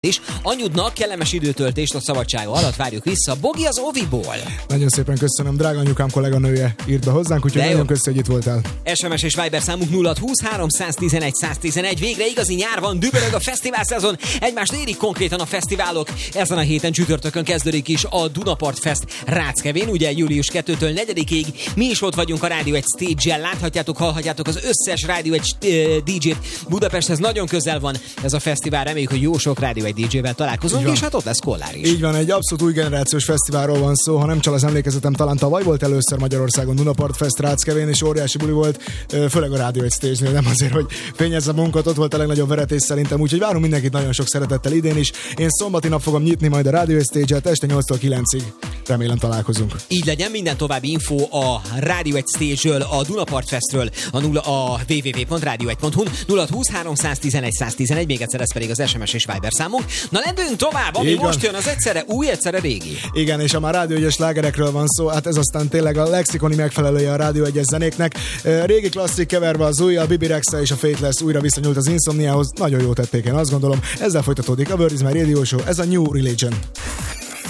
És anyudnak kellemes időtöltést a szabadsága alatt várjuk vissza. Bogi az Oviból. Nagyon szépen köszönöm, drága anyukám kolléganője írt be hozzánk, úgyhogy nagyon köszönjük, hogy itt voltál. SMS és Viber számunk 0620 311 111. Végre igazi nyár van, dübörög a fesztivál szezon, egymást érik konkrétan a fesztiválok. Ezen a héten csütörtökön kezdődik is a Dunapart Fest Ráckevén, ugye július 2-től 4-ig. Mi is ott vagyunk a Rádió 1 stage-jel, láthatjátok, hallhatjátok az összes Rádió 1 DJ-t. Budapesthez nagyon közel van ez a fesztivál, reméljük, hogy jó sok Rádió 1 DJ-vel találkozunk, és hát ott lesz Kollár is. Így van, egy abszolút új generációs fesztiválról van szó, ha nem csal az emlékezetem, talán tavaly volt először Magyarországon Dunapart Fest Ráckevén, és óriási buli volt, főleg a Rádió 1 stage-nél, nem azért, hogy fényezze a munkat, ott volt a legnagyobb veretés szerintem, úgyhogy várunk mindenkit nagyon sok szeretettel idén is. Én szombati nap fogom nyitni majd a Rádió 1 stage-et este 8-tól 9-ig. Remélem találkozunk. Így legyen, minden további info a Rádió 1 stage-ről, a Dunapart Festről, a www.radio1.hu 0620 311 111, még egyszer ez pedig az SMS és Viber számunk. Na lendüljünk tovább, ami most jön, az egyszerre új, egyszerre régi. Igen, és ha már Rádió 1-es slágerekről van szó, hát ez aztán tényleg a lexikoni megfelelője a Rádió 1-es zenéknek. Régi klasszik keverve az új, a Bibi Rexha és a Faithless újra visszanyúlt az Insomniához. Nagyon jó tették, én azt gondolom. Ezzel folytatódik a World is My Radio Show, ez a New Religion.